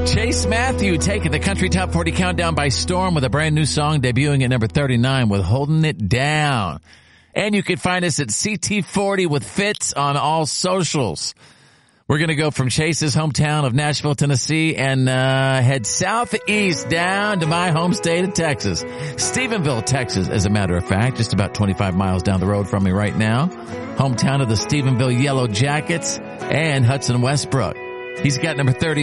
Chase Matthew taking the Country Top 40 Countdown by storm with a brand new song debuting at number 39 with Holding It Down. And you can find us at CT40 with Fitz on all socials. We're going to go from Chase's hometown of Nashville, Tennessee, and head southeast down to my home state of Texas. Stephenville, Texas, as a matter of fact, just about 25 miles down the road from me right now. Hometown of the Stephenville Yellow Jackets and Hudson Westbrook. He's got number 30.